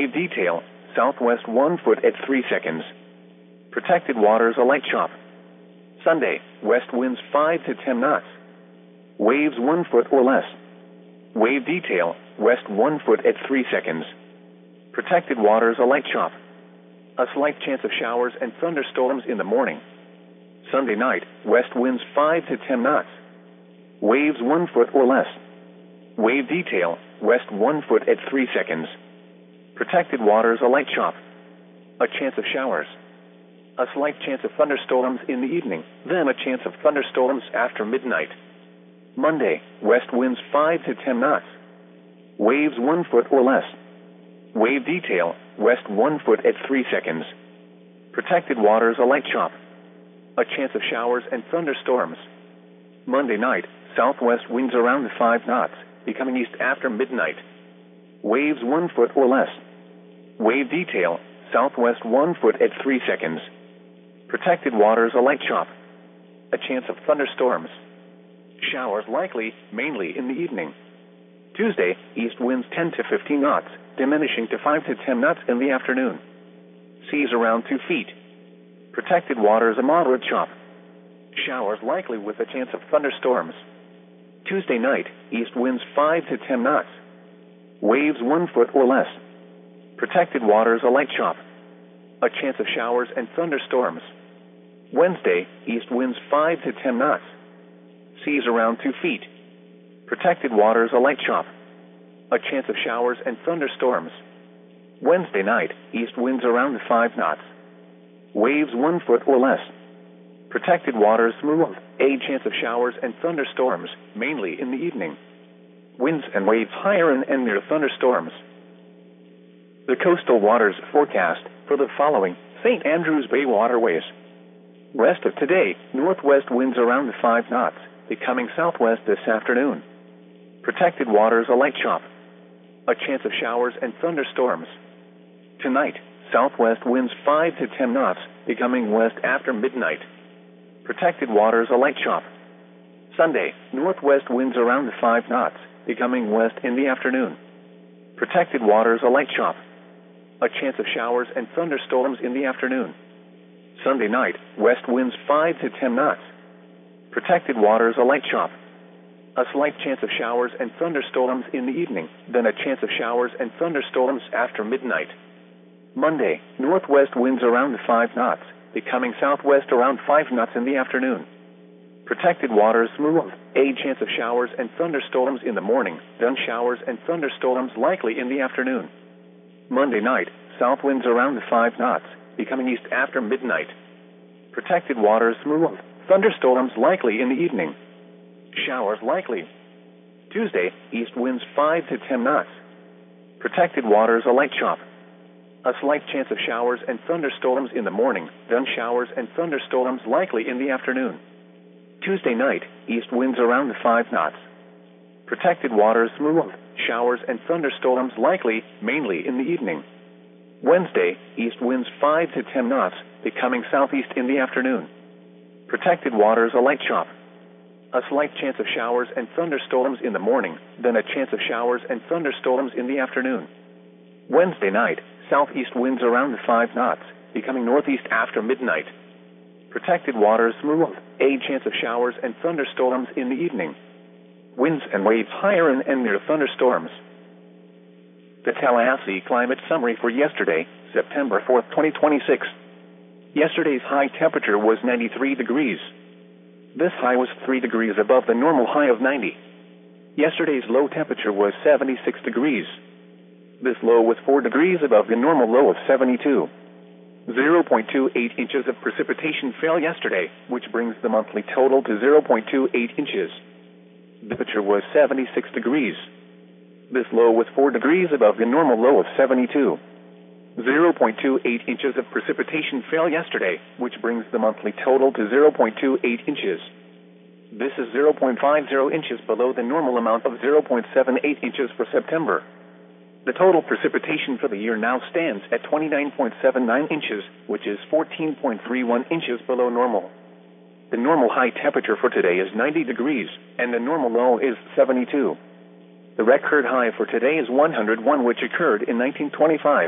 Detail, southwest 1 foot at 3 seconds. Protected waters a light chop. Sunday, west winds 5 to 10 knots. Waves 1 foot or less. Wave detail, west 1 foot at 3 seconds. Protected waters a light chop. A slight chance of showers and thunderstorms in the morning. Sunday night, west winds 5 to 10 knots. Waves 1 foot or less. Wave detail, west 1 foot at 3 seconds. Protected waters a light chop. A chance of showers. A slight chance of thunderstorms in the evening, then a chance of thunderstorms after midnight. Monday, west winds 5 to 10 knots. Waves 1 foot or less. Wave detail, west 1 foot at 3 seconds. Protected waters a light chop. A chance of showers and thunderstorms. Monday night, southwest winds around 5 knots, becoming east after midnight. Waves 1 foot or less. Wave detail, southwest 1 foot at 3 seconds. Protected waters a light chop. A chance of thunderstorms. Showers likely, mainly in the evening. Tuesday, east winds 10 to 15 knots, diminishing to 5 to 10 knots in the afternoon. Seas around 2 feet. Protected waters a moderate chop. Showers likely with a chance of thunderstorms. Tuesday night, east winds 5 to 10 knots. Waves 1 foot or less. Protected waters a light chop. A chance of showers and thunderstorms. Wednesday, east winds 5 to 10 knots. Seas around 2 feet. Protected waters a light chop. A chance of showers and thunderstorms. Wednesday night, east winds around 5 knots. Waves 1 foot or less. Protected waters smooth. A chance of showers and thunderstorms, mainly in the evening. Winds and waves higher and near thunderstorms. The coastal waters forecast for the following St. Andrews Bay waterways. Rest of today, northwest winds around 5 knots, becoming southwest this afternoon. Protected waters a light chop. A chance of showers and thunderstorms. Tonight, southwest winds 5 to 10 knots, becoming west after midnight. Protected waters a light chop. Sunday, northwest winds around 5 knots, becoming west in the afternoon. Protected waters a light chop. A chance of showers and thunderstorms in the afternoon. Sunday night, west winds 5 to 10 knots. Protected waters a light chop. A slight chance of showers and thunderstorms in the evening, then a chance of showers and thunderstorms after midnight. Monday, northwest winds around 5 knots, becoming southwest around 5 knots in the afternoon. Protected waters smooth. A chance of showers and thunderstorms in the morning, then showers and thunderstorms likely in the afternoon. Monday night, south winds around 5 knots, becoming east after midnight. Protected waters smooth. Thunderstorms likely in the evening. Showers likely. Tuesday, east winds 5 to 10 knots. Protected waters a light chop. A slight chance of showers and thunderstorms in the morning, then showers and thunderstorms likely in the afternoon. Tuesday night, east winds around 5 knots. Protected waters smooth. Showers and thunderstorms likely, mainly in the evening. Wednesday, east winds 5 to 10 knots, becoming southeast in the afternoon. Protected waters a light chop. A slight chance of showers and thunderstorms in the morning, then a chance of showers and thunderstorms in the afternoon. Wednesday night, southeast winds around 5 knots, becoming northeast after midnight. Protected waters smooth. A chance of showers and thunderstorms in the evening. Winds and waves higher and near thunderstorms. The Tallahassee climate summary for yesterday, September 4th, 2026. Yesterday's high temperature was 93 degrees. This high was 3 degrees above the normal high of 90. Yesterday's low temperature was 76 degrees. This low was 4 degrees above the normal low of 72. 0.28 inches of precipitation fell yesterday, which brings the monthly total to 0.28 inches. The temperature was 76 degrees. This low was 4 degrees above the normal low of 72. 0.28 inches of precipitation fell yesterday, which brings the monthly total to 0.28 inches. This is 0.50 inches below the normal amount of 0.78 inches for September. The total precipitation for the year now stands at 29.79 inches, which is 14.31 inches below normal. The normal high temperature for today is 90 degrees, and the normal low is 72. The record high for today is 101, which occurred in 1925.